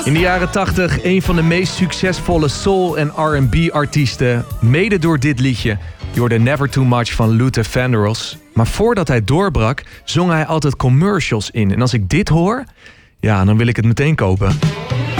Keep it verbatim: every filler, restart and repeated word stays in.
In de jaren tachtig een van de meest succesvolle soul- en R en B-artiesten. Mede door dit liedje. Je hoorde Never Too Much van Luther Vandross. Maar voordat hij doorbrak, zong hij altijd commercials in. En als ik dit hoor, ja, dan wil ik het meteen kopen.